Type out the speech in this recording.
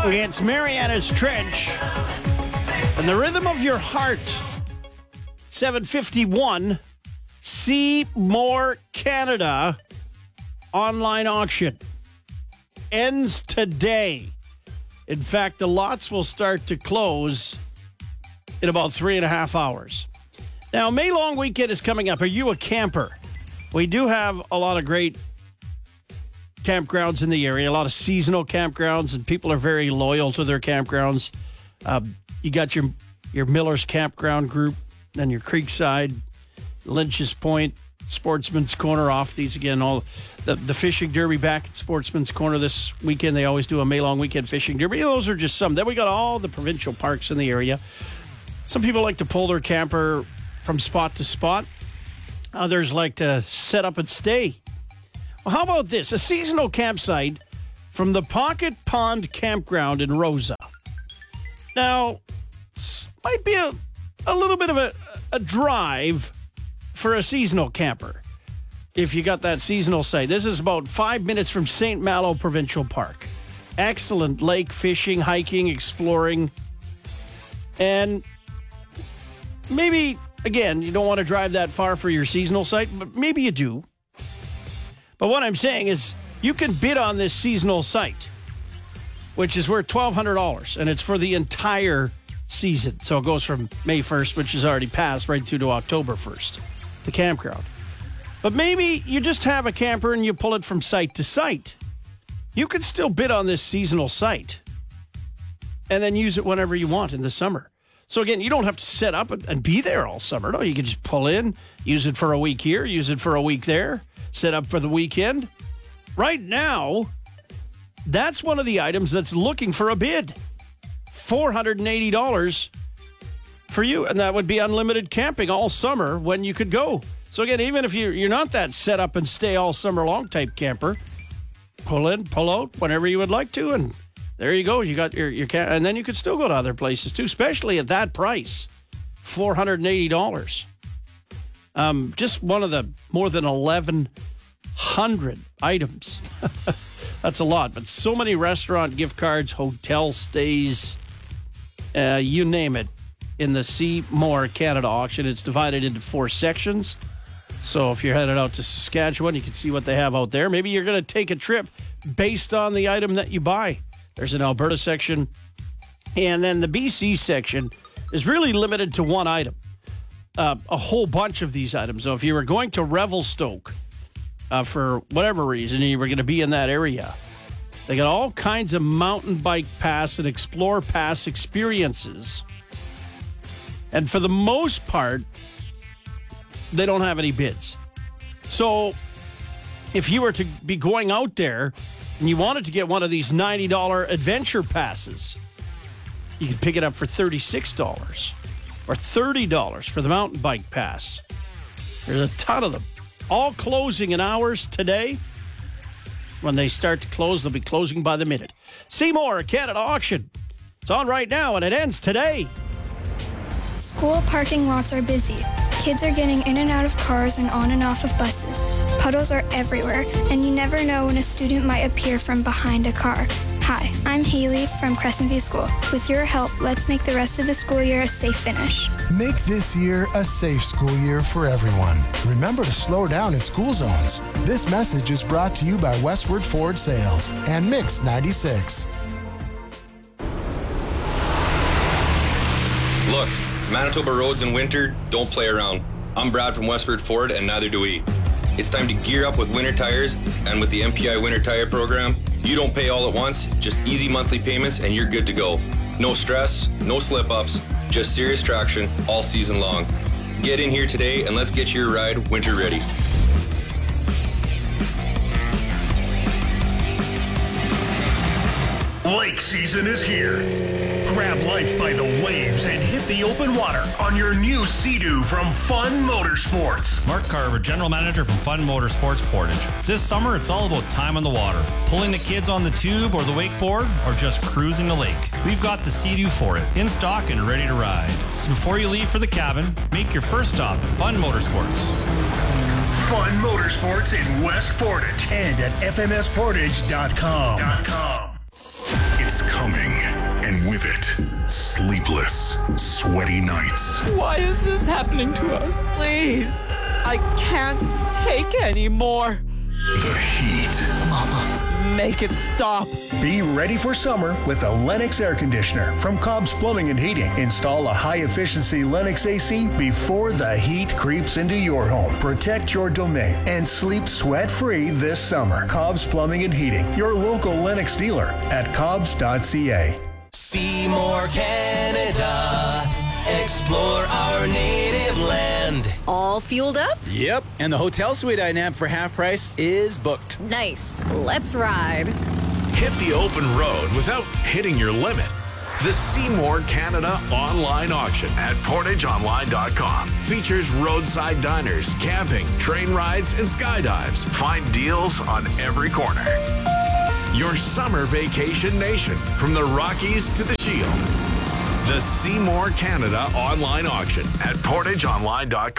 Against Mariana's Trench. And the rhythm of your heart. 7:51. See More Canada online auction. Ends today. In fact, the lots will start to close in about 3.5 hours. Now, May long weekend is coming up. Are you a camper? We do have a lot of great campgrounds in the area, a lot of seasonal campgrounds, and people are very loyal to their campgrounds. You got your Miller's Campground Group, then your Creekside, Lynch's Point, Sportsman's Corner, off these again, all the fishing derby back at Sportsman's Corner this weekend. They always do a May long weekend fishing derby. Those are just some. Then we got all the provincial parks in the area. Some people like to pull their camper from spot to spot. Others like to set up and stay. Well, how about this? A seasonal campsite from the Pocket Pond Campground in Rosa. Now, might be a little bit of a drive for a seasonal camper if you got that seasonal site. This is about 5 minutes from St. Malo Provincial Park. Excellent lake fishing, hiking, exploring. And maybe, again, you don't want to drive that far for your seasonal site, but maybe you do. But what I'm saying is you can bid on this seasonal site, which is worth $1,200, and it's for the entire season. So it goes from May 1st, which is already passed, right through to October 1st, the campground. But maybe you just have a camper and you pull it from site to site. You can still bid on this seasonal site and then use it whenever you want in the summer. So again, you don't have to set up and be there all summer. No, you can just pull in, use it for a week here, use it for a week there, set up for the weekend. Right now, that's one of the items that's looking for a bid. $480 for you, and that would be unlimited camping all summer when you could go. So again, even if you're not that set up and stay all summer long type camper, pull in, pull out whenever you would like to, and there you go. You got your and then you could still go to other places too, especially at that price, $480. Just one of the more than 1,100 items. That's a lot, but so many restaurant gift cards, hotel stays, you name it, in the See More Canada auction. It's divided into 4 sections. So if you're headed out to Saskatchewan, you can see what they have out there. Maybe you're going to take a trip based on the item that you buy. There's an Alberta section. And then the BC section is really limited to one item. A whole bunch of these items. So if you were going to Revelstoke for whatever reason, and you were going to be in that area, they got all kinds of mountain bike pass and explore pass experiences. And for the most part, they don't have any bids. So if you were to be going out there and you wanted to get one of these $90 adventure passes, you could pick it up for $36 or $30 for the mountain bike pass. There's a ton of them. All closing in hours today. When they start to close, they'll be closing by the minute. See More Canada auction. It's on right now and it ends today. School parking lots are busy. Kids are getting in and out of cars and on and off of buses. Puddles are everywhere, and you never know when a student might appear from behind a car. Hi, I'm Haley from Crescent View School. With your help, let's make the rest of the school year a safe finish. Make this year a safe school year for everyone. Remember to slow down in school zones. This message is brought to you by Westward Ford Sales and Mix 96. Look, Manitoba roads in winter don't play around. I'm Brad from Westward Ford, and neither do we. It's time to gear up with winter tires, and with the MPI Winter Tire Program, you don't pay all at once, just easy monthly payments, and you're good to go. No stress, no slip-ups, just serious traction all season long. Get in here today, and let's get your ride winter ready. Lake season is here. Grab life by the waves and hit the open water on your new Sea-Doo from Fun Motorsports. Mark Carver, General Manager from Fun Motorsports Portage. This summer, it's all about time on the water. Pulling the kids on the tube or the wakeboard, or just cruising the lake. We've got the Sea-Doo for it, in stock and ready to ride. So before you leave for the cabin, make your first stop at Fun Motorsports. Fun Motorsports in West Portage and at fmsportage.com. It's coming. Sleepless, sweaty nights. Why is this happening to us? Please, I can't take anymore. The heat. Mama, make it stop. Be ready for summer with a Lennox air conditioner from Cobb's Plumbing and Heating. Install a high-efficiency Lennox AC before the heat creeps into your home. Protect your domain and sleep sweat-free this summer. Cobb's Plumbing and Heating, your local Lennox dealer at cobbs.ca. Seymour, Canada. Explore our native land. All fueled up? Yep, and the hotel suite I nabbed for half price is booked. Nice. Let's ride. Hit the open road without hitting your limit. The Seymour Canada online auction at portageonline.com features roadside diners, camping, train rides, and skydives. Find deals on every corner. Your summer vacation nation, from the Rockies to the Shield. The Seymour Canada online auction at portageonline.com.